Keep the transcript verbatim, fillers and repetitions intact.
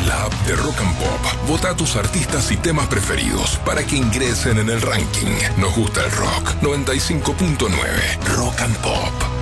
la app de Rock and Pop. Vota a tus artistas y temas preferidos para que ingresen en el ranking. Nos gusta el rock. noventa y cinco punto nueve Rock and Pop.